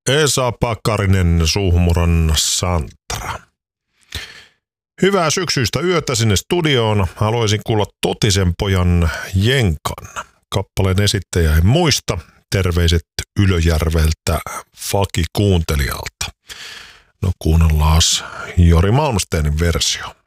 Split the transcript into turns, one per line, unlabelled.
Esa Pakkarinen, Suhmuron Santra. Hyvää syksyistä yötä sinne studioon. Haluaisin kuulla Totisen pojan Jenkan. Kappaleen esittäjä en muista. Terveiset Ylöjärveltä Faki kuuntelijalta. No kuunnellaan Jori Malmsteenin versio.